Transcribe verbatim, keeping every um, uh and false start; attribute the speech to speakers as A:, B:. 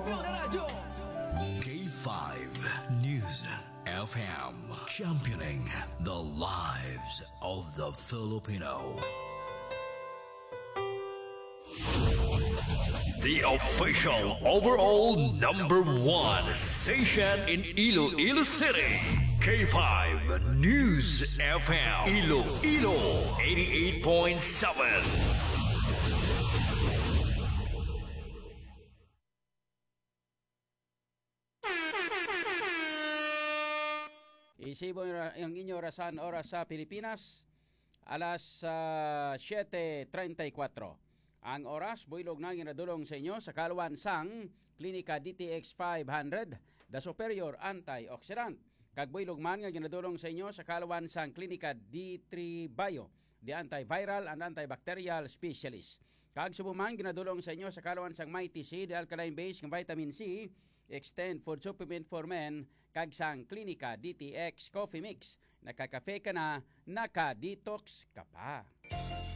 A: K five News F M, championing the lives of the Filipino. The official overall number one station in Iloilo City. K five News F M, Iloilo eighty-eight point seven.
B: Isibo ang inyo orasan oras sa Pilipinas, alas uh, siyete treinta y cuatro. Ang oras, builog na ginadulong sa inyo sa kaluan sang Klinika D T X five hundred, the superior antioxidant. Kag builog man nga ginadulong sa inyo sa kaluan sang Klinika D three Bio, the antiviral and antibacterial specialist. Kag subuman ginadulong sa inyo sa kaluan sang Mighty C, the alkaline base ng vitamin C, extend food supplement for men, kag sang Klinika D T X Coffee Mix. Nakakafe ka na, naka-detox ka pa.